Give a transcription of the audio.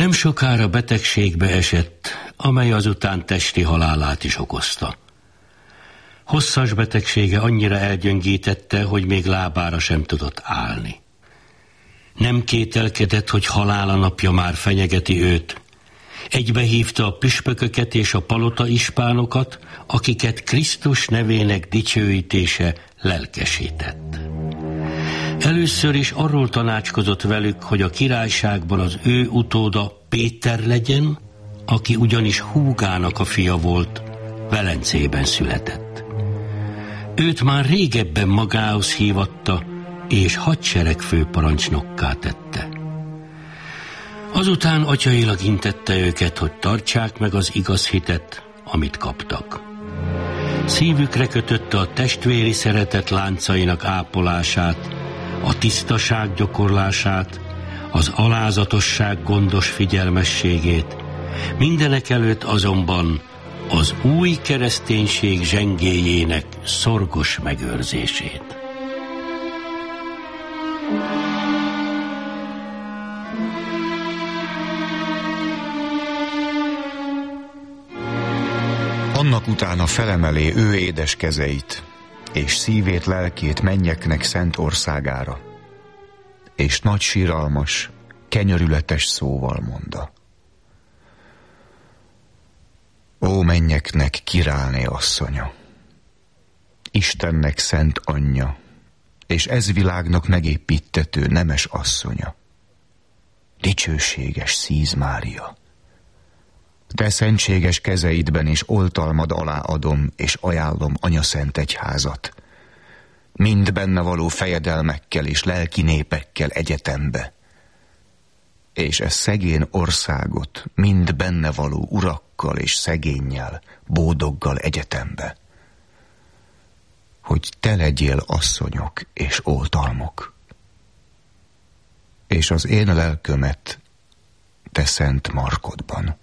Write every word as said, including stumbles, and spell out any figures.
Nem sokára betegségbe esett, amely azután testi halálát is okozta. Hosszas betegsége annyira elgyöngítette, hogy még lábára sem tudott állni. Nem kételkedett, hogy halála napja már fenyegeti őt. Egybehívta a püspököket és a palota ispánokat, akiket Krisztus nevének dicsőítése lelkesített. Először is arról tanácskozott velük, hogy a királyságban az ő utóda Péter legyen, aki ugyanis húgának a fia volt, Velencében született. Őt már régebben magához hívatta, és hadseregfőparancsnokká tette. Azután atyailag intette őket, hogy tartsák meg az igaz hitet, amit kaptak. Szívükre kötötte a testvéri szeretet láncainak ápolását, a tisztaság gyakorlását, az alázatosság gondos figyelmességét, mindenek előtt azonban az új kereszténység zsengéjének szorgos megőrzését. Annak utána felemeli ő édes kezeit, és szívét, lelkét mennyeknek szent országára, és nagy síralmas, kenyörületes szóval mondta: Ó mennyeknek királyné asszonya, Istennek szent anyja, és ez világnak megépítető nemes asszonya, dicsőséges Szíz Mária! Te szentséges kezeidben és oltalmad alá adom és ajánlom anyaszent egyházat, mind benne való fejedelmekkel és lelki népekkel egyetembe, és e szegény országot mind benne való urakkal és szegénnyel, bódoggal egyetembe, hogy te legyél asszonyok és oltalmok, és az én lelkömet te szent markodban.